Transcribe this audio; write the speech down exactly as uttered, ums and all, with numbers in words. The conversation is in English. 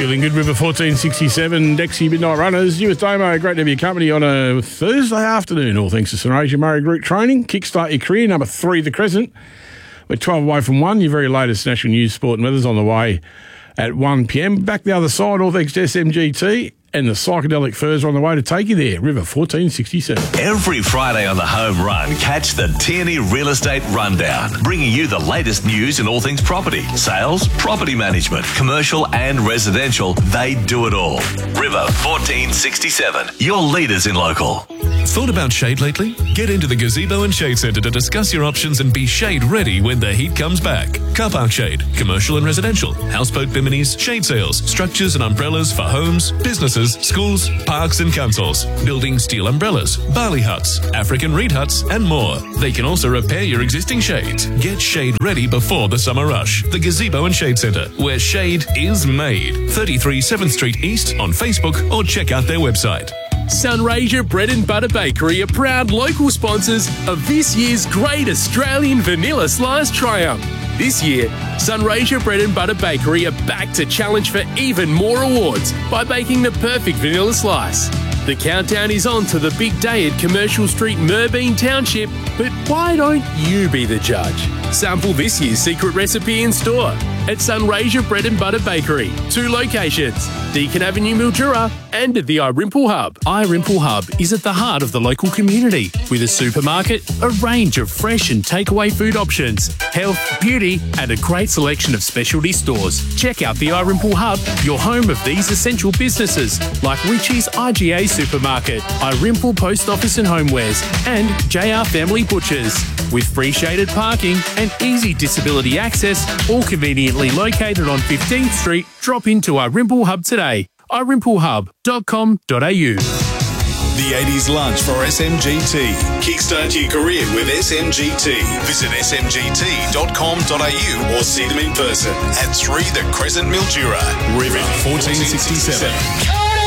Feeling good, River fourteen sixty-seven, Dexy Midnight Runners. You with Damo, great to have your company on a Thursday afternoon, all thanks to St Asia Murray Group Training. Kickstart your career, number three, The Crescent. We're twelve away from one. Your very latest national news, sport and weather's on the way at one p.m. Back the other side, all thanks to S M G T. And the psychedelic furs are on the way to take you there. River fourteen sixty-seven. Every Friday on the Home Run, catch the Tierney Real Estate Rundown, bringing you the latest news in all things property, sales, property management, commercial and residential. They do it all. River fourteen sixty-seven, your leaders in local. Thought about shade lately? Get into the Gazebo and Shade Centre to discuss your options and be shade ready when the heat comes back. Car park shade, commercial and residential, houseboat biminis, shade sails, structures and umbrellas for homes, businesses, schools, parks and councils, building steel umbrellas, barley huts, African reed huts and more. They can also repair your existing shades. Get shade ready before the summer rush. The Gazebo and Shade Centre, where shade is made. thirty-three seventh Street East on Facebook or check out their website. Sunraysia Bread and Butter Bakery are proud local sponsors of this year's Great Australian Vanilla Slice Triumph. This year, Sunraysia Bread and Butter Bakery are back to challenge for even more awards by baking the perfect vanilla slice. The countdown is on to the big day at Commercial Street, Merbein Township, but why don't you be the judge? Sample this year's secret recipe in store at Sunraysia Bread and Butter Bakery. Two locations, Deakin Avenue, Mildura, and at the iRimple Hub. iRimple Hub is at the heart of the local community with a supermarket, a range of fresh and takeaway food options, health, beauty, and a great selection of specialty stores. Check out the iRimple Hub, your home of these essential businesses like Richie's I G A Supermarket, iRimple Post Office and Homewares, and J R Family Butchers. With free shaded parking and easy disability access, all conveniently located on fifteenth Street, drop into iRimple Hub today. i rimple hub dot com dot a u. The eighties lunch for S M G T. Kickstart your career with S M G T. Visit s m g t dot com dot a u or see them in person at three The Crescent, Mildura. River fourteen sixty-seven.